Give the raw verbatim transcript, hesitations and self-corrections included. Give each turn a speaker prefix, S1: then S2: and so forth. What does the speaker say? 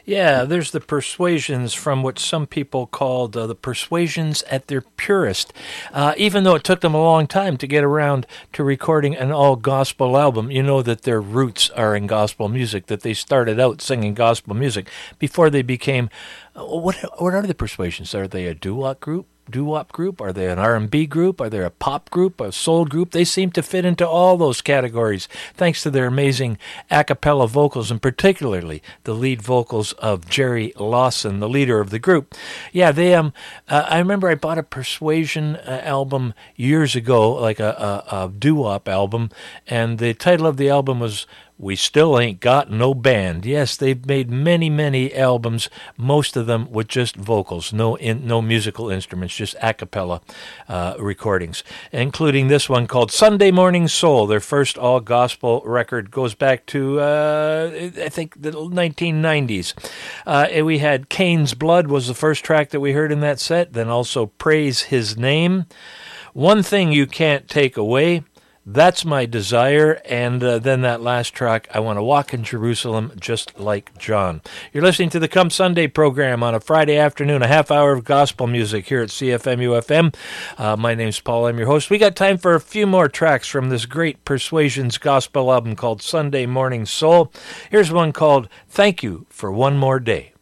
S1: Yeah, there's the Persuasions, from what some people called uh, the Persuasions at their purest. Uh, even though it took them a long time to get around to recording an all-gospel album, you know that their roots are in gospel music, that they started out singing gospel music before they became... Uh, what, what are the Persuasions? Are they a doo-wop group? Doo-wop group? Are they an R and B group? Are they a pop group, a soul group? They seem to fit into all those categories thanks to their amazing a cappella vocals, and particularly the lead vocals of Jerry Lawson, the leader of the group. Yeah, they um. Uh, I remember I bought a Persuasion uh, album years ago, like a, a, a doo-wop album, and the title of the album was We Still Ain't Got No Band. Yes, they've made many, many albums, most of them with just vocals, no in, no musical instruments, just a cappella uh, recordings, including this one called Sunday Morning Soul. Their first all-gospel record goes back to, uh, I think, the nineteen nineties. Uh, and we had Cain's Blood was the first track that we heard in that set, then also Praise His Name. One Thing You Can't Take Away, That's My Desire, and uh, then that last track, I Want to Walk in Jerusalem Just Like John. You're listening to the Come Sunday program on a Friday afternoon, a half hour of gospel music here at C F M U F M. Uh, my name's Paul, I'm your host. We got time for a few more tracks from this great Persuasions gospel album called Sunday Morning Soul. Here's one called Thank You for One More Day.